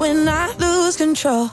when I lose control.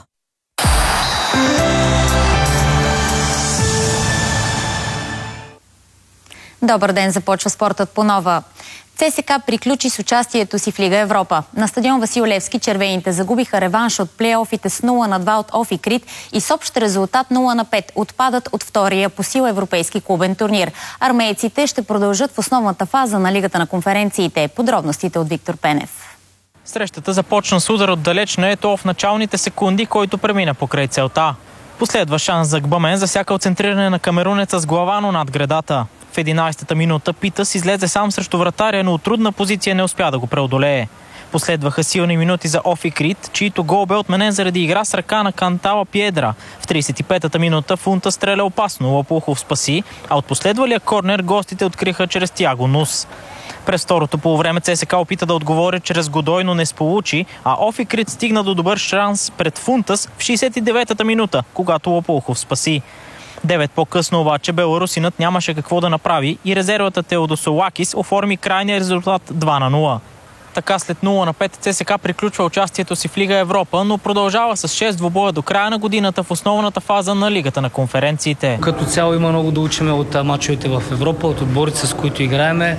Добър ден, започва спортът по нова. ЦСКА приключи с участието си в Лига Европа. На стадион Васил Левски червените загубиха реванш от плейофите с 0-2 от Офи Крит и с общ резултат 0-5 отпадат от втория по сила европейски клубен турнир. Армейците ще продължат в основната фаза на Лигата на конференциите. Подробностите от Виктор Пенев. Срещата започна с удар отдалеч на Ето в началните секунди, който премина покрай целта. Последва шанс за Гбамен, засякал центриране на камерунеца с глава, но над гредата. В 11-та минута Питъс излезе сам срещу вратаря, но от трудна позиция не успя да го преодолее. Последваха силни минути за Офи Крит, чието гол бе отменен заради игра с ръка на Кантала Пиедра. В 35-та минута Фунта стреля опасно, Лопухов спаси, а от последвалия корнер гостите откриха чрез Тиаго Нус. През второто полувреме ЦСКА опита да отговори чрез Годой, но не сполучи, а Офи Крит стигна до добър шанс пред Фунтас в 69-та минута, когато Лопухов спаси. 9 по-късно обаче беларусинът нямаше какво да направи и резервата Теодосолакис оформи крайния резултат 2-0. Така след 0-5 ЦСКА приключва участието си в Лига Европа, но продължава с 6 двубоя до края на годината в основната фаза на Лигата на конференциите. Като цяло има много да учим от мачовете в Европа, от отборите, с които играеме.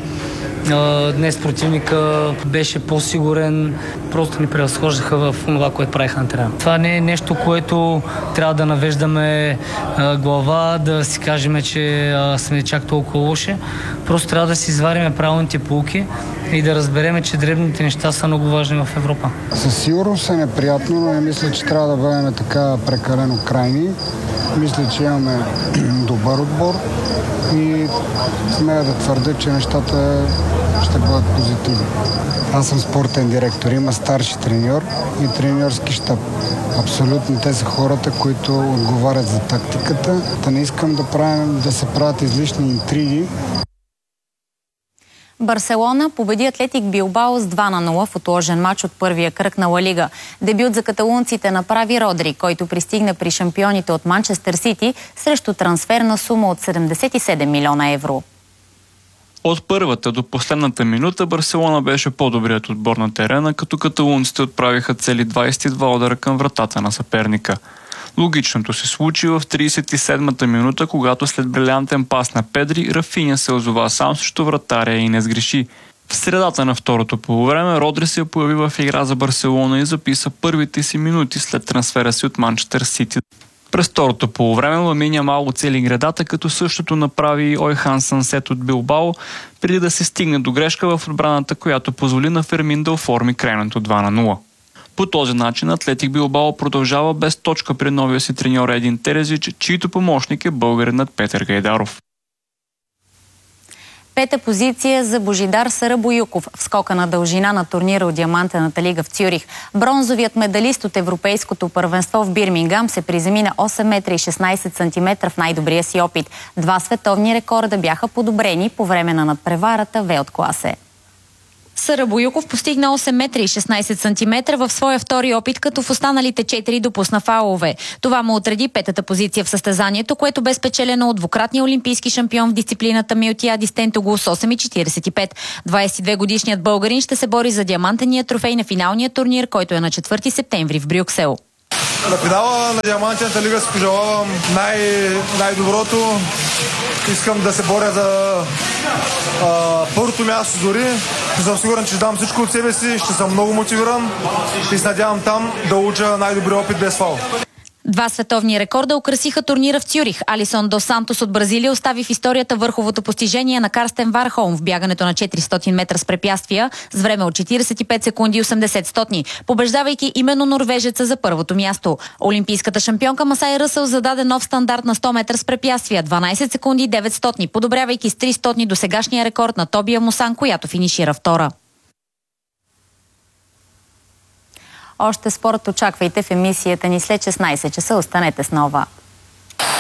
Днес противника беше по-сигурен, просто ни превъзхождаха в това, което правиха на терена. Това не е нещо, което трябва да навеждаме глава, да си кажем, че сме чак толкова лоши. Просто трябва да си извариме правилните поуки и да разбереме, че дребните неща са много важни в Европа. Със сигурност е неприятно, но не мисля, че трябва да бъдем така прекалено крайни. Мисля, че имаме добър отбор и смея да твърдя, че нещата ще бъдат позитивни. Аз съм спортен директор, има старши треньор и треньорски щаб. Абсолютно те са хората, които отговарят за тактиката. Да не искам да се правят излишни интриги. Барселона победи Атлетик Билбао с 2-0 в отложен матч от първия кръг на Ла Лига. Дебют за каталунците направи Родри, който пристигна при шампионите от Манчестър Сити срещу трансферна сума от 77 милиона евро. От първата до последната минута Барселона беше по-добрият отбор на терена, като каталунците отправиха цели 22 удара към вратата на съперника. Логичното се случи в 37-та минута, когато след брилянтен пас на Педри, Рафиня се озова сам срещу вратаря и не сгреши. В средата на второто полувреме Родри се появи в игра за Барселона и записа първите си минути след трансфера си от Манчестър Сити. През второто полувреме Ламин Ямал оцели гредата, като същото направи Ойхан Сансет от Билбао, преди да се стигне до грешка в отбраната, която позволи на Фермин да оформи крайното 2-0. По този начин Атлетик Билбао продължава без точка при новия си треньор Един Терезич, чийто помощник е българинът Петър Гайдаров. Пета позиция за Божидар Сарабоюков в скока на дължина на турнира от Диамантената лига в Цюрих. Бронзовият медалист от Европейското първенство в Бирмингам се приземи на 8 метра и 16 сантиметра в най-добрия си опит. 2 световни рекорда бяха подобрени по време на надпреварата В от класе. Сарабоюков постигна 8 метра и 16 сантиметра в своя втори опит, като в останалите 4 допусна фаулове. Това му отреди петата позиция в състезанието, което бе спечелено от двукратния олимпийски шампион в дисциплината Милтиади Стентогул с 8,45. 22-годишният българин ще се бори за диамантения трофей на финалния турнир, който е на 4 септември в Брюксел. На финала на Диамантената лига си пожелавам най-доброто. Искам да се боря за първото място дори. Съм сигурен, че ще дам всичко от себе си, ще съм много мотивиран и се надявам там да уча най-добри опит без фаул. 2 световни рекорда украсиха турнира в Цюрих. Алисон Дос Сантос от Бразилия остави в историята върховото постижение на Карстен Вархолм в бягането на 400 метра с препятствия с време от 45 секунди и 80 стотни, побеждавайки именно норвежеца за първото място. Олимпийската шампионка Масай Ръсъл зададе нов стандарт на 100 метра с препятствия 12 секунди и 9 стотни, подобрявайки с 3 стотни до сегашния рекорд на Тобия Мусан, която финишира втора. Още спорт очаквайте в емисията ни след 16 часа. Останете с Нова.